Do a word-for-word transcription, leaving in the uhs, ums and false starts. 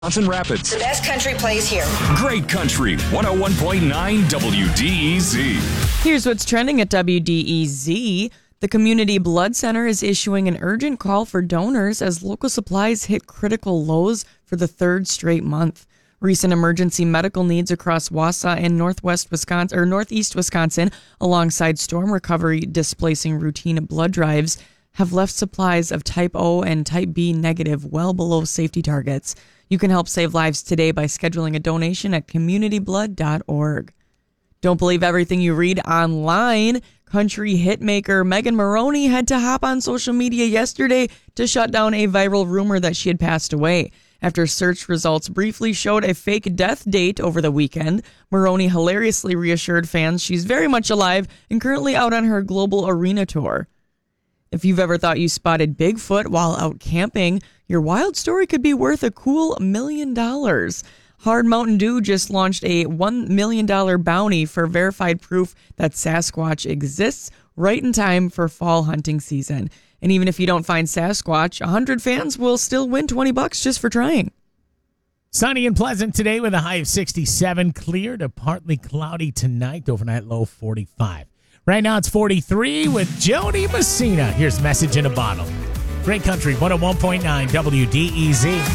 Wisconsin Rapids. The best country plays here. Great Country, one oh one point nine W D E Z. Here's what's trending at W D E Z. The Community Blood Center is issuing an urgent call for donors as local supplies hit critical lows for the third straight month. Recent emergency medical needs across Wausau and Northwest Wisconsin or Northeast Wisconsin, alongside storm recovery displacing routine blood drives, have left supplies of type O and type B negative well below safety targets. You can help save lives today by scheduling a donation at community blood dot org. Don't believe everything you read online. Country hitmaker Megan Moroney had to hop on social media yesterday to shut down a viral rumor that she had passed away. After search results briefly showed a fake death date over the weekend, Moroney hilariously reassured fans she's very much alive and currently out on her global arena tour. If you've ever thought you spotted Bigfoot while out camping, your wild story could be worth a cool million dollars. Hard Mountain Dew just launched a one million dollars bounty for verified proof that Sasquatch exists right in time for fall hunting season. And even if you don't find Sasquatch, one hundred fans will still win twenty bucks just for trying. Sunny and pleasant today with a high of sixty-seven. Clear to partly cloudy tonight. Overnight low forty-five. Right now it's forty-three with Jody Messina. Here's Message in a Bottle. Great Country, one oh one point nine W D E Z.